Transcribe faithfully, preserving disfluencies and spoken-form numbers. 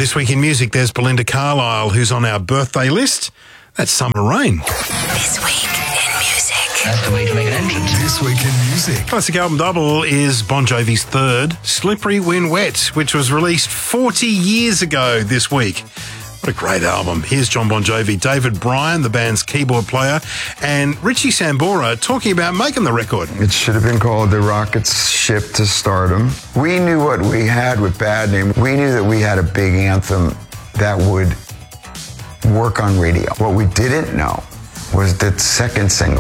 This week in music, there's Belinda Carlisle, who's on our birthday list. That's Summer Rain. This week in music. That's the way to make an entrance. This week in music. Classic album double is Bon Jovi's third, Slippery When Wet, which was released forty years ago this week. What a great album. Here's John Bon Jovi, David Bryan, the band's keyboard player, and Richie Sambora talking about making the record. It should have been called The Rocket's Ship to Stardom. We knew what we had with Bad Name. We knew that we had a big anthem that would work on radio. What we didn't know was that second single,